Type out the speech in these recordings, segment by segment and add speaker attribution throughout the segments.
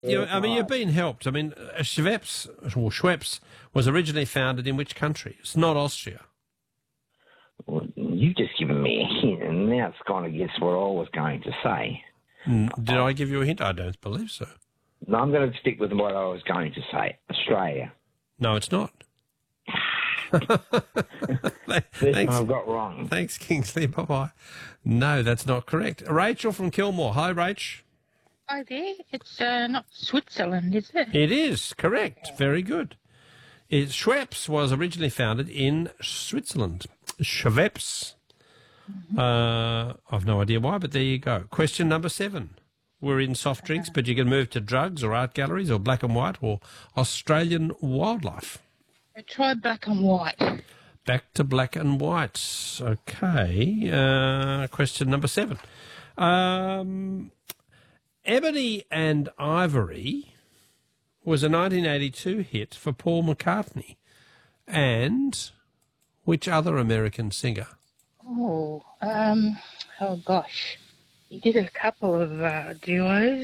Speaker 1: I mean, you've been helped. I mean, Schweppes was originally founded in which country? It's not Austria.
Speaker 2: Well, you've just given me a hint, and now it's kind of guess what I was going to say.
Speaker 1: Did I give you a hint? I don't believe so.
Speaker 2: No, I'm going to stick with what I was going to say. Australia.
Speaker 1: No, it's not.
Speaker 2: This one I've got wrong.
Speaker 1: Thanks, Kingsley. Bye-bye. No, that's not correct. Rachel from Kilmore. Hi, Rach.
Speaker 3: Hi there. It's not Switzerland, is it?
Speaker 1: It is, correct. Very good. Schweppes was originally founded in Switzerland. Schweppes. I've no idea why, but there you go. Question number 7. We're in soft drinks, but you can move to drugs or art galleries or black and white or Australian wildlife.
Speaker 3: Try black and white.
Speaker 1: Back to black and white. Okay. Question number 7. Ebony and Ivory was a 1982 hit for Paul McCartney. And which other American singer?
Speaker 3: Oh gosh. He did a couple of duos.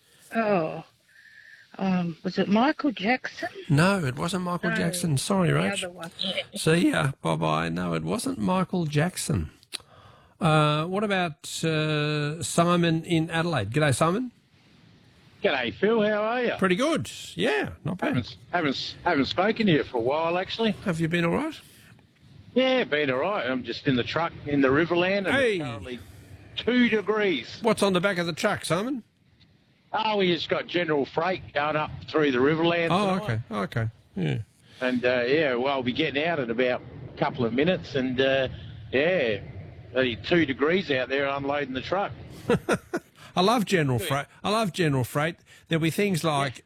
Speaker 3: Was it Michael Jackson?
Speaker 1: No, it wasn't Michael Jackson. Sorry, Rach.
Speaker 3: The other one, yeah.
Speaker 1: See ya. Bye-bye. No, it wasn't Michael Jackson. What about Simon in Adelaide? G'day, Simon.
Speaker 4: G'day, Phil. How are you?
Speaker 1: Pretty good. Yeah, not bad.
Speaker 4: Haven't spoken to you for a while, actually.
Speaker 1: Have you been all right?
Speaker 4: Yeah, been all right. I'm just in the truck in the Riverland, and it's currently 2 degrees.
Speaker 1: What's on the back of the truck, Simon?
Speaker 4: Oh, we just got general freight going up through the Riverland.
Speaker 1: Oh,
Speaker 4: tonight.
Speaker 1: okay. Yeah.
Speaker 4: And, well, I'll be getting out in about a couple of minutes, and, only 2 degrees out there unloading the truck.
Speaker 1: I love general freight. There'll be things like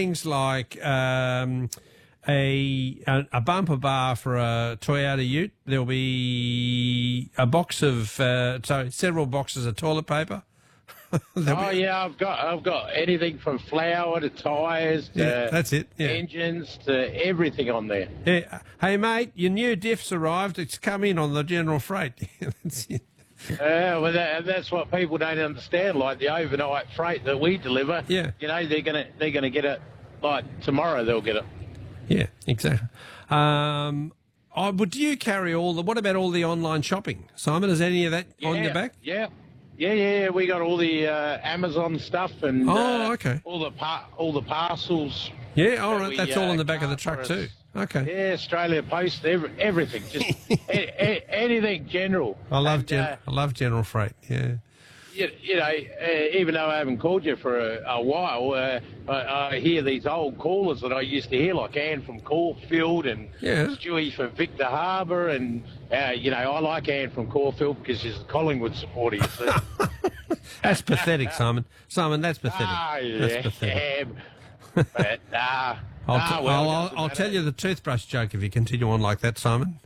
Speaker 1: a bumper bar for a Toyota Ute. There'll be a box of several boxes of toilet paper.
Speaker 4: Yeah, I've got anything from flour to tyres to
Speaker 1: that's it. Yeah.
Speaker 4: engines to everything on there.
Speaker 1: Yeah. Hey mate, your new diff's arrived. It's come in on the general freight. That's it.
Speaker 4: Well, that's what people don't understand. Like the overnight freight that we deliver.
Speaker 1: Yeah.
Speaker 4: You know, they're gonna get it like tomorrow. They'll get it.
Speaker 1: Yeah, exactly. But do you carry what about all the online shopping, Simon? Is any of that on your back?
Speaker 4: Yeah. We got all the Amazon stuff and
Speaker 1: okay.
Speaker 4: all the parcels.
Speaker 1: Yeah, all right. That's all on the back of the truck too. Okay.
Speaker 4: Yeah, Australia Post, everything, just anything general.
Speaker 1: I love general freight. Yeah.
Speaker 4: You know, even though I haven't called you for a while, I hear these old callers that I used to hear, like Anne from Caulfield and Stewie from Victor Harbour, and you know, I like Anne from Caulfield because she's a Collingwood supporter. You see.
Speaker 1: That's pathetic, Simon. Simon, that's pathetic. That's pathetic.
Speaker 4: But,
Speaker 1: I'll tell you the toothbrush joke if you continue on like that, Simon.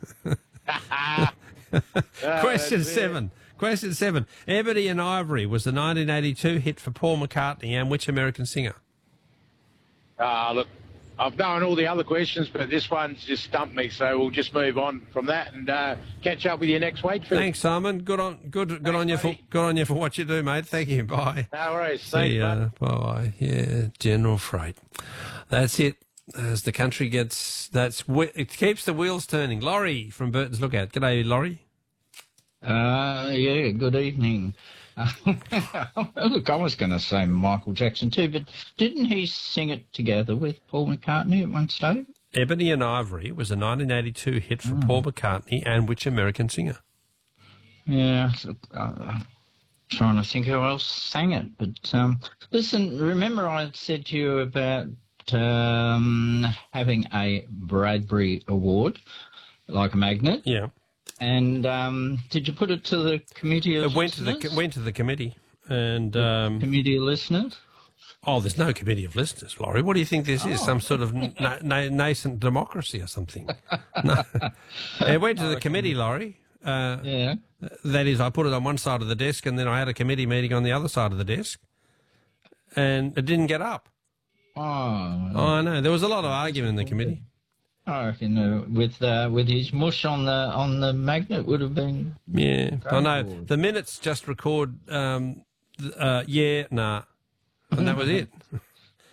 Speaker 1: Question 7. Question 7. Ebony and Ivory was the 1982 hit for Paul McCartney and which American singer?
Speaker 4: Look, I've known all the other questions, but this one's just stumped me, so we'll just move on from that and catch up with you next week, Phil.
Speaker 1: Thanks, Simon. Good on you for what you do, mate. Thank you. Bye.
Speaker 4: No worries.
Speaker 1: See ya. Bye. Yeah, general freight. That's it. As the country gets, it keeps the wheels turning. Laurie from Burton's Lookout. G'day, Laurie.
Speaker 5: Yeah, good evening. Look, I was going to say Michael Jackson too, but didn't he sing it together with Paul McCartney at one stage?
Speaker 1: Ebony and Ivory was a 1982 hit for Paul McCartney and which American singer?
Speaker 5: Yeah, trying to think who else sang it. But listen, remember I said to you about having a Bradbury Award, like a magnet?
Speaker 1: Yeah.
Speaker 5: And did you put it to the committee of listeners?
Speaker 1: It went to the committee. And
Speaker 5: committee of listeners?
Speaker 1: Oh, there's no committee of listeners, Laurie. What do you think this is? Some sort of nascent democracy or something? No. It went to the committee, Laurie.
Speaker 5: Yeah.
Speaker 1: That is, I put it on one side of the desk and then I had a committee meeting on the other side of the desk. And it didn't get up.
Speaker 5: Oh,
Speaker 1: I know. There was a lot of argument in the committee.
Speaker 5: I reckon with his mush on the magnet would have been.
Speaker 1: Yeah, I know. The minutes just record. Yeah, nah, and that was it.